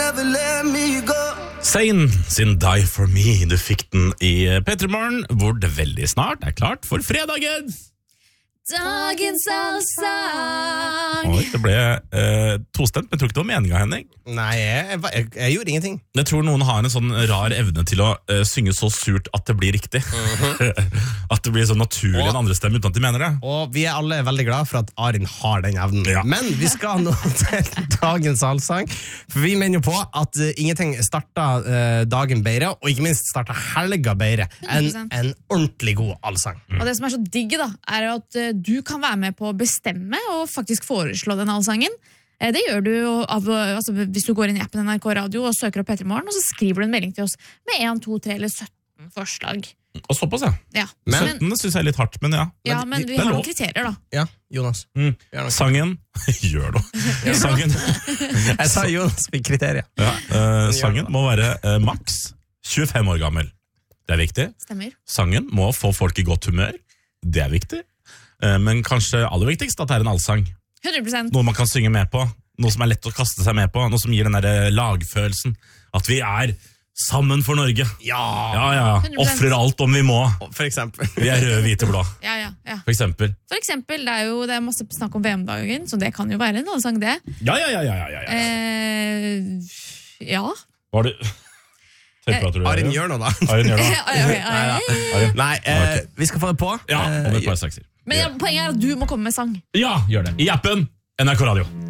never let me go. Zayn sin Die For Me. Du fikk den i P3 Morgen, hvor det veldig snart er klart for fredagen. Dagens allsang. Oi, det ble tostemt, men jeg tror ikke det var meningen, Henning. Nei, jeg gjorde ingenting. Jeg tror noen har en sånn rar evne til å synge så surt at det blir riktig. At det blir så naturlig en andre stemme uten at de mener det. Og vi er alle veldig glad for at Arin har den evnen. Ja. Men vi skal nå til dagens allsang. For vi mener jo på at ingenting starter dagen bedre, og ikke minst starter helga bedre enn 100%. en ordentlig god allsang. Og det som er så digg da, er at du kan være med på å bestemme og faktisk foreslå den allsangen. Det gjør du jo hvis du går inn i appen NRK Radio og søker opp P3 Morgen, og så skriver du en melding til oss med 1, 2, 3 eller 17 forslag. Og såpass, ja. Ja, Men- 17 synes jeg er litt hardt, men ja. men vi det er har lov. noen kriterier da. Ja, Jonas. Sangen Gjør det. Sangen, Jeg sa Jonas med kriterier. sangen må være maks 25 år gammel. Det er viktig. Stemmer. Sangen må få folk i godt humør. Det er viktig. Men kanskje aller viktigst at det er en allsang. 100%. Noe man kan synge med på. Noe som er lett å kaste seg med på. Noe som gir den der lagfølelsen. At vi er sammen for Norge. Ja, Ja, 100%. offrer alt om vi må. for eksempel. Vi er røde, hvite, blå. Ja. For eksempel. For eksempel, det er masse snakk om VM-dagen, så det kan jo være en allsang det. Ja. Ja. Var det... Temperatur, Arin gjør noe da. Arin gjør det. Arin. Nei, vi skal få det på. Ja, om et par sekser. Men poenget er at du må komme med sang. Ja, gjør det. I appen NRK Radio.